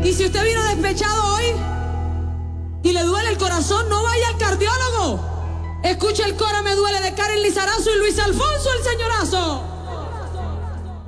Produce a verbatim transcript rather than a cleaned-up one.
Y si usted vino despechado hoy y le duele el corazón, no vaya al cardiólogo. Escuche el coro Me duele de Karen Lizarazo y Luis Alfonso el Señorazo.